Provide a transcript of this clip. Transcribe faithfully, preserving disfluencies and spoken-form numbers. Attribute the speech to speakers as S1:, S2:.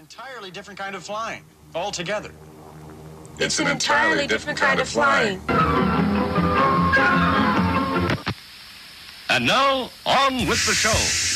S1: entirely different kind of flying, altogether.
S2: It's an entirely different kind of flying.
S3: And now, on with the show.